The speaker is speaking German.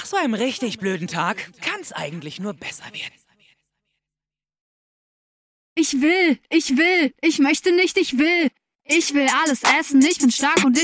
Nach so einem richtig blöden Tag kann's eigentlich nur besser werden. Ich möchte nicht, ich will. Ich will alles essen, ich bin stark und ich